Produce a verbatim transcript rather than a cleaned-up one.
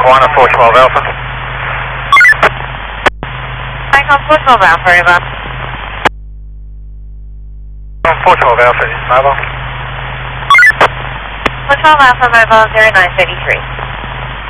Lackawanna four twelve Alpha. Icon four twelve Alpha, River. four twelve Alpha, mobile. four twelve Alpha, mobile zero nine thirty three.